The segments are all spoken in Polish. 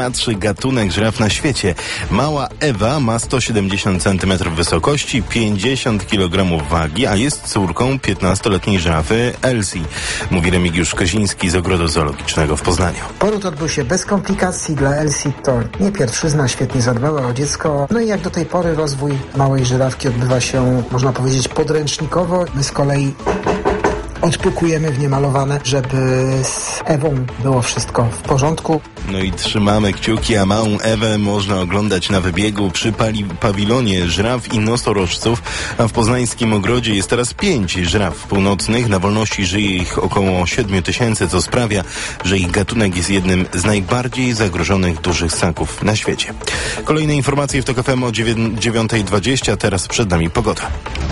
najbogatszy gatunek żyraf na świecie. Mała Ewa ma 170 cm wysokości, 50 kg wagi, a jest córką 15-letniej żyrafy Elsie, mówi Remigiusz Koziński z Ogrodu Zoologicznego w Poznaniu. Poród odbył się bez komplikacji. Dla Elsie to nie pierwszyzna, świetnie zadbała o dziecko. No i jak do tej pory rozwój małej żyrawki odbywa się, można powiedzieć, podręcznikowo. My z kolei odpukujemy w niemalowane, żeby z Ewą było wszystko w porządku. No i trzymamy kciuki, a małą Ewę można oglądać na wybiegu przy pawilonie żyraf i nosorożców, a w poznańskim ogrodzie jest teraz 5 żyraf północnych. Na wolności żyje ich około 7 000, co sprawia, że ich gatunek jest jednym z najbardziej zagrożonych dużych ssaków na świecie. Kolejne informacje w TOK FM o 9:20, teraz przed nami pogoda.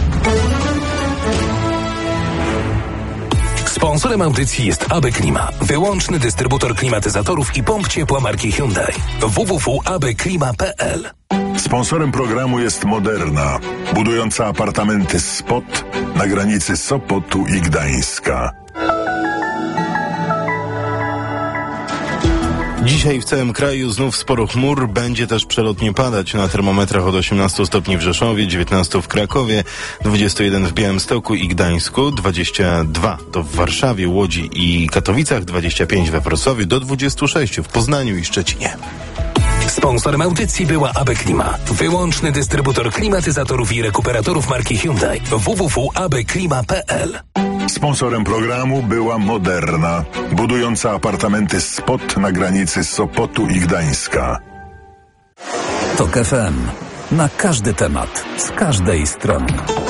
Sponsorem audycji jest AB Klima, wyłączny dystrybutor klimatyzatorów i pomp ciepła marki Hyundai. www.abklima.pl. Sponsorem programu jest Moderna, budująca apartamenty Spot na granicy Sopotu i Gdańska. Dzisiaj w całym kraju znów sporo chmur, będzie też przelotnie padać. Na termometrach od 18 stopni w Rzeszowie, 19 w Krakowie, 21 w Białymstoku i Gdańsku, 22 to w Warszawie, Łodzi i Katowicach, 25 we Wrocławiu, do 26 w Poznaniu i Szczecinie. Sponsorem audycji była AB Klima, wyłączny dystrybutor klimatyzatorów i rekuperatorów marki Hyundai. www.abklima.pl. Sponsorem programu była Moderna, budująca apartamenty Spot na granicy Sopotu i Gdańska. TOK FM. Na każdy temat, z każdej strony.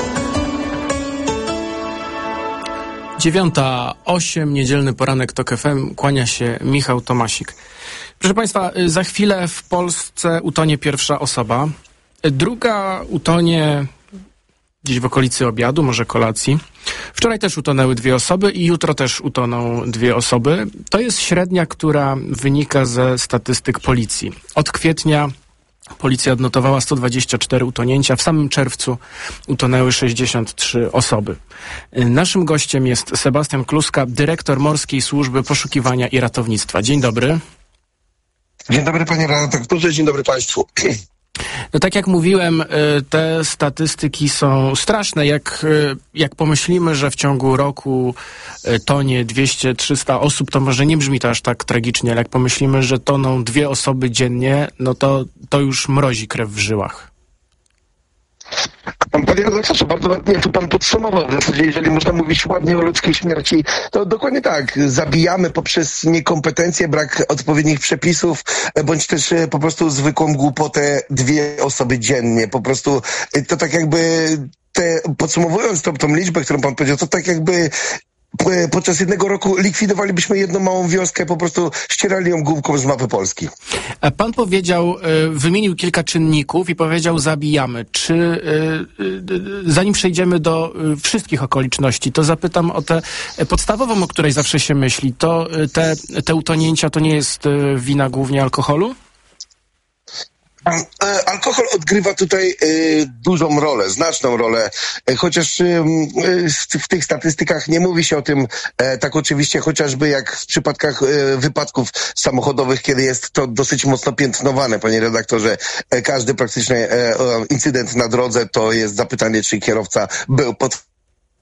9:08, niedzielny poranek TOK FM, kłania się Michał Tomasik. Proszę Państwa, za chwilę w Polsce utonie pierwsza osoba, druga utonie gdzieś w okolicy obiadu, może kolacji. Wczoraj też utonęły 2 osoby i jutro też utoną 2 osoby. To jest średnia, która wynika ze statystyk policji. Od kwietnia policja odnotowała 124 utonięcia. W samym czerwcu utonęły 63 osoby. Naszym gościem jest Sebastian Kluska, dyrektor Morskiej Służby Poszukiwania i Ratownictwa. Dzień dobry. Dzień dobry panie redaktorze, dzień dobry państwu. No tak jak mówiłem, te statystyki są straszne. Jak pomyślimy, że w ciągu roku tonie 200-300 osób, to może nie brzmi to aż tak tragicznie, ale jak pomyślimy, że toną 2 osoby dziennie, no to już mrozi krew w żyłach. Panie redaktorze, bardzo ładnie tu pan podsumował. W zasadzie, jeżeli można mówić ładnie o ludzkiej śmierci, to dokładnie tak. Zabijamy poprzez niekompetencję, brak odpowiednich przepisów, bądź też po prostu zwykłą głupotę 2 osoby dziennie. Po prostu to tak jakby, podsumowując tą liczbę, którą pan powiedział, to tak jakby podczas jednego roku likwidowalibyśmy jedną małą wioskę, po prostu ścierali ją główką z mapy Polski. A pan powiedział, wymienił kilka czynników i powiedział zabijamy. Czy zanim przejdziemy do wszystkich okoliczności, to zapytam o tę podstawową, o której zawsze się myśli. To te utonięcia to nie jest wina głównie alkoholu? Alkohol odgrywa tutaj dużą rolę, znaczną rolę, chociaż w tych statystykach nie mówi się o tym tak oczywiście, chociażby jak w przypadkach wypadków samochodowych, kiedy jest to dosyć mocno piętnowane, panie redaktorze. Każdy praktycznie incydent na drodze to jest zapytanie, czy kierowca był pod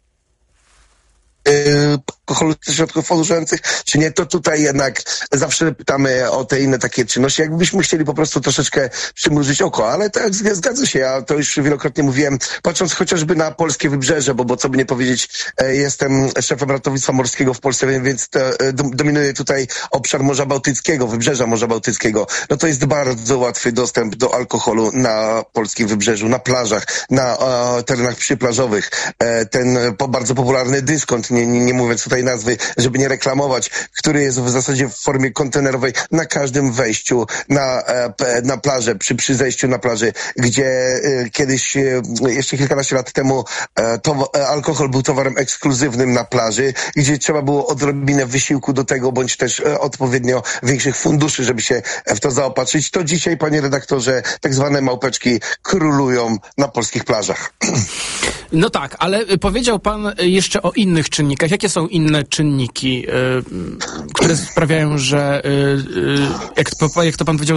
alkoholu, środków odurzających, czy nie, to tutaj jednak zawsze pytamy o te inne takie czynności. Jakbyśmy chcieli po prostu troszeczkę przymrużyć oko, ale tak, zgadza się, ja to już wielokrotnie mówiłem, patrząc chociażby na polskie wybrzeże, bo co by nie powiedzieć, jestem szefem ratownictwa morskiego w Polsce, więc dominuje tutaj obszar Morza Bałtyckiego, wybrzeża Morza Bałtyckiego. No to jest bardzo łatwy dostęp do alkoholu na polskim wybrzeżu, na plażach, na terenach przyplażowych. Ten bardzo popularny dyskont, nie mówiąc tutaj nazwy, żeby nie reklamować, który jest w zasadzie w formie kontenerowej na każdym wejściu na plażę, przy zejściu na plaży, gdzie kiedyś, jeszcze kilkanaście lat temu, alkohol był towarem ekskluzywnym na plaży, gdzie trzeba było odrobinę wysiłku do tego, bądź też odpowiednio większych funduszy, żeby się w to zaopatrzyć. To dzisiaj, panie redaktorze, tak zwane małpeczki królują na polskich plażach. No tak, ale powiedział pan jeszcze o innych czynnikach. Jakie są inne inne czynniki, które sprawiają, że jak to pan powiedział,